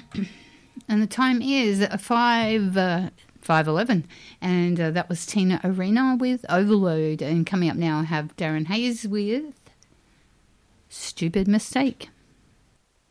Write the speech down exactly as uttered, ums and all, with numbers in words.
And the time is five uh, five eleven, and uh, that was Tina Arena with Overload. And coming up now, I have Darren Hayes with Stupid Mistake.